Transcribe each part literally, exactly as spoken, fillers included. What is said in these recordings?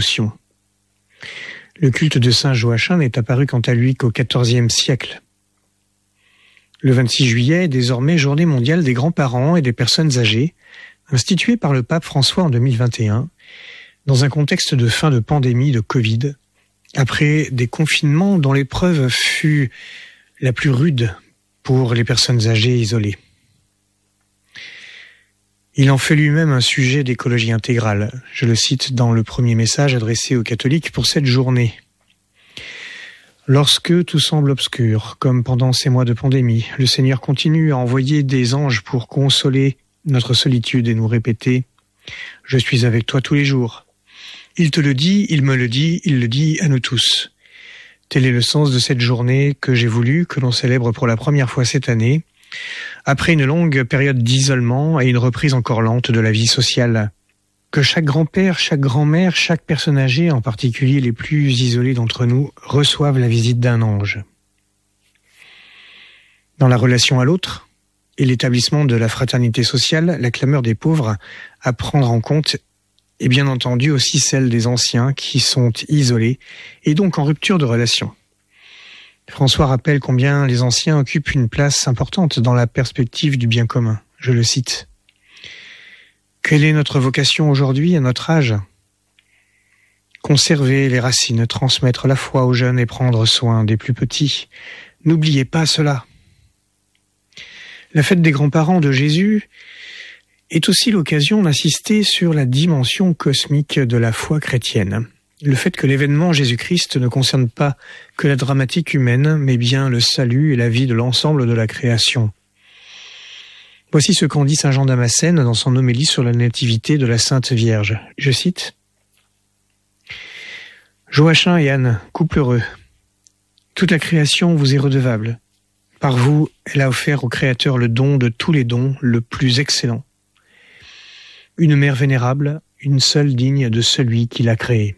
dévotion. Le culte de Saint Joachim n'est apparu quant à lui qu'au quatorzième siècle. Le vingt-six juillet est désormais journée mondiale des grands-parents et des personnes âgées, instituée par le pape François en deux mille vingt et un, dans un contexte de fin de pandémie de Covid, après des confinements dont l'épreuve fut la plus rude pour les personnes âgées isolées. Il en fait lui-même un sujet d'écologie intégrale. Je le cite dans le premier message adressé aux catholiques pour cette journée. Lorsque tout semble obscur, comme pendant ces mois de pandémie, le Seigneur continue à envoyer des anges pour consoler notre solitude et nous répéter « Je suis avec toi tous les jours ». Il te le dit, il me le dit, il le dit à nous tous. Tel est le sens de cette journée que j'ai voulu que l'on célèbre pour la première fois cette année, après une longue période d'isolement et une reprise encore lente de la vie sociale. Que chaque grand-père, chaque grand-mère, chaque personne âgée, en particulier les plus isolés d'entre nous, reçoivent la visite d'un ange. Dans la relation à l'autre et l'établissement de la fraternité sociale, la clameur des pauvres à prendre en compte est bien entendu aussi celle des anciens qui sont isolés et donc en rupture de relation. François rappelle combien les anciens occupent une place importante dans la perspective du bien commun. Je le cite. « Quelle est notre vocation aujourd'hui à notre âge ? Conserver les racines, transmettre la foi aux jeunes et prendre soin des plus petits. N'oubliez pas cela. » La fête des grands-parents de Jésus est aussi l'occasion d'insister sur la dimension cosmique de la foi chrétienne. Le fait que l'événement Jésus-Christ ne concerne pas que la dramatique humaine, mais bien le salut et la vie de l'ensemble de la création. Voici ce qu'en dit saint Jean Damascène dans son homélie sur la nativité de la Sainte Vierge. Je cite « Joachim et Anne, couple heureux, toute la création vous est redevable. Par vous, elle a offert au Créateur le don de tous les dons, le plus excellent. Une mère vénérable, une seule digne de celui qui l'a créée.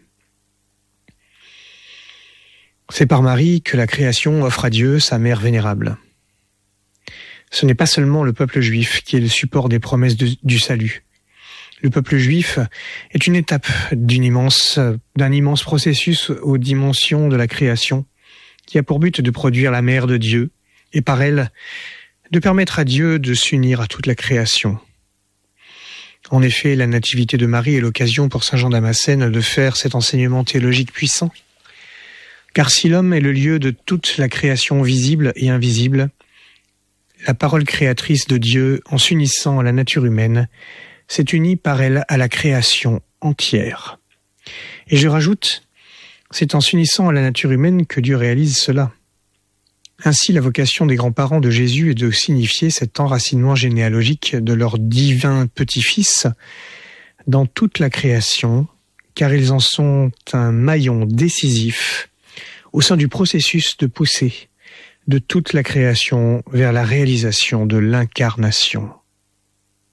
C'est par Marie que la création offre à Dieu sa mère vénérable. Ce n'est pas seulement le peuple juif qui est le support des promesses de, du salut. Le peuple juif est une étape d'une immense, d'un immense processus aux dimensions de la création qui a pour but de produire la mère de Dieu et par elle de permettre à Dieu de s'unir à toute la création. En effet, la nativité de Marie est l'occasion pour saint Jean Damascène de faire cet enseignement théologique puissant. Car si l'homme est le lieu de toute la création visible et invisible, la parole créatrice de Dieu, en s'unissant à la nature humaine, s'est unie par elle à la création entière. Et je rajoute, c'est en s'unissant à la nature humaine que Dieu réalise cela. Ainsi, la vocation des grands-parents de Jésus est de signifier cet enracinement généalogique de leur divin petit-fils dans toute la création, car ils en sont un maillon décisif au sein du processus de poussée de toute la création vers la réalisation de l'incarnation.